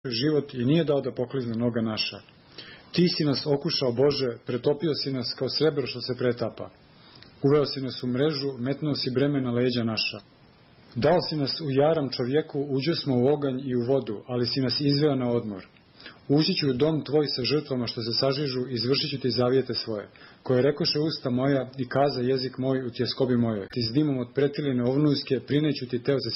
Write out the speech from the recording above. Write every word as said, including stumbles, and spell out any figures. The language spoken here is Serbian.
život i nije dao da poklizne noga naša. Ti si nas okušao, Bože, pretopio si nas kao srebro što se pretapa. Uveo si nas u mrežu, metnuo si breme na leđa naša. Dao si nas u jaram čovjeku, uđo smo u oganj i u vodu, ali si nas izveo na odmor. Ući ću u dom tvoj sa žrtvama što se sažižu, izvršit ću ti zavijete svoje, koje rekoše usta moja i kaza jezik moj u tjeskobi mojoj. Ti s dimom od pretiline ovnujske prineću ti teo za